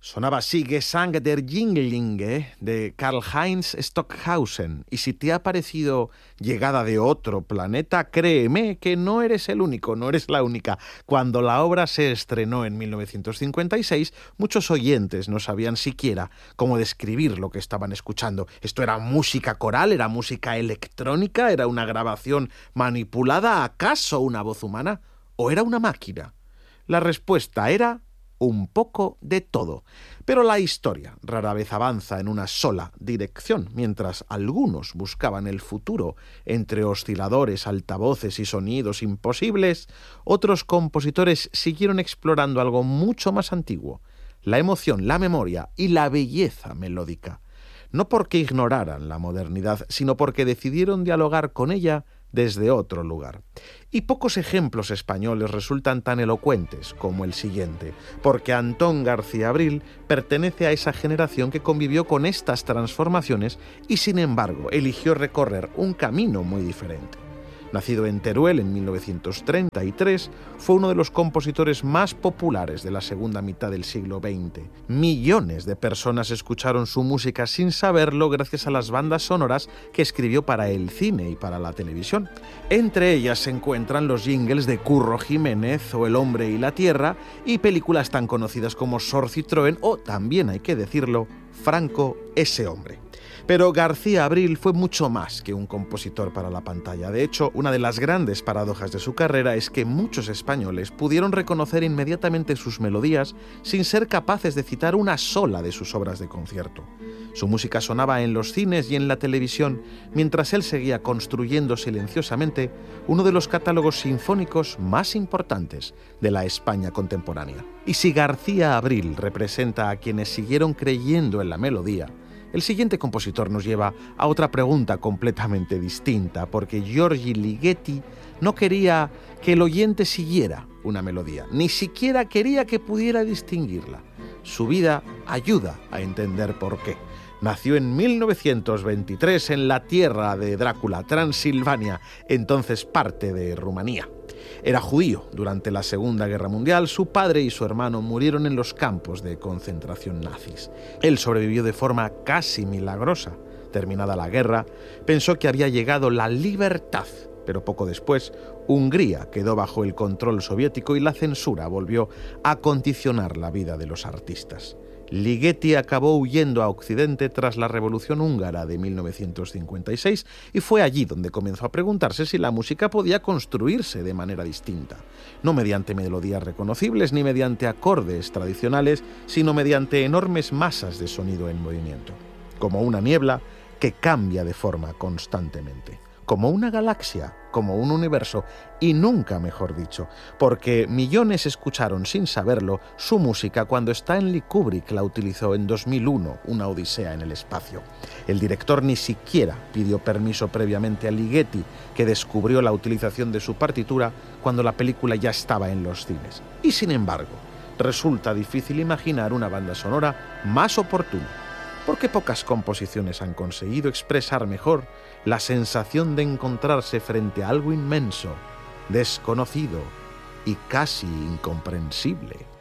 Sonaba así Gesang der Jünglinge de Karl-Heinz Stockhausen. Y si te ha parecido Llegada de otro planeta, créeme que no eres el único, no eres la única. Cuando la obra se estrenó en 1956, muchos oyentes no sabían siquiera cómo describir lo que estaban escuchando. ¿Esto era música coral? ¿Era música electrónica? ¿Era una grabación manipulada? ¿Acaso una voz humana? ¿O era una máquina? La respuesta era un poco de todo. Pero la historia rara vez avanza en una sola dirección. Mientras algunos buscaban el futuro entre osciladores, altavoces y sonidos imposibles, otros compositores siguieron explorando algo mucho más antiguo: la emoción, la memoria y la belleza melódica. No porque ignoraran la modernidad, sino porque decidieron dialogar con ella desde otro lugar. Y pocos ejemplos españoles resultan tan elocuentes como el siguiente, porque Antón García Abril pertenece a esa generación que convivió con estas transformaciones y, sin embargo, eligió recorrer un camino muy diferente. Nacido en Teruel en 1933, fue uno de los compositores más populares de la segunda mitad del siglo XX. Millones de personas escucharon su música sin saberlo gracias a las bandas sonoras que escribió para el cine y para la televisión. Entre ellas se encuentran los jingles de Curro Jiménez o El hombre y la tierra y películas tan conocidas como Sor Citroën o, también hay que decirlo, Franco, ese hombre. Pero García Abril fue mucho más que un compositor para la pantalla. De hecho, una de las grandes paradojas de su carrera es que muchos españoles pudieron reconocer inmediatamente sus melodías sin ser capaces de citar una sola de sus obras de concierto. Su música sonaba en los cines y en la televisión, mientras él seguía construyendo silenciosamente uno de los catálogos sinfónicos más importantes de la España contemporánea. Y si García Abril representa a quienes siguieron creyendo en la melodía, el siguiente compositor nos lleva a otra pregunta completamente distinta, porque György Ligeti no quería que el oyente siguiera una melodía, ni siquiera quería que pudiera distinguirla. Su vida ayuda a entender por qué. Nació en 1923 en la tierra de Drácula, Transilvania, entonces parte de Rumanía. Era judío. Durante la Segunda Guerra Mundial, su padre y su hermano murieron en los campos de concentración nazis. Él sobrevivió de forma casi milagrosa. Terminada la guerra, pensó que había llegado la libertad, pero poco después, Hungría quedó bajo el control soviético y la censura volvió a condicionar la vida de los artistas. Ligeti acabó huyendo a Occidente tras la Revolución Húngara de 1956 y fue allí donde comenzó a preguntarse si la música podía construirse de manera distinta, no mediante melodías reconocibles ni mediante acordes tradicionales, sino mediante enormes masas de sonido en movimiento, como una niebla que cambia de forma constantemente, como una galaxia, como un universo, y nunca mejor dicho, porque millones escucharon sin saberlo su música cuando Stanley Kubrick la utilizó en 2001, Una odisea en el espacio. El director ni siquiera pidió permiso previamente a Ligeti, que descubrió la utilización de su partitura cuando la película ya estaba en los cines. Y sin embargo, resulta difícil imaginar una banda sonora más oportuna, porque pocas composiciones han conseguido expresar mejor la sensación de encontrarse frente a algo inmenso, desconocido y casi incomprensible.